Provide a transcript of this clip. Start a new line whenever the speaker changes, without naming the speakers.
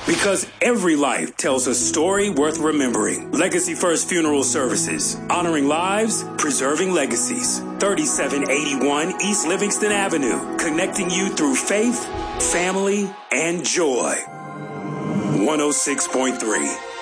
Because every life tells a story worth remembering. Legacy First Funeral Services. Honoring lives, preserving legacies. 3781 East Livingston Avenue. Connecting you through faith, family, and joy. 106.3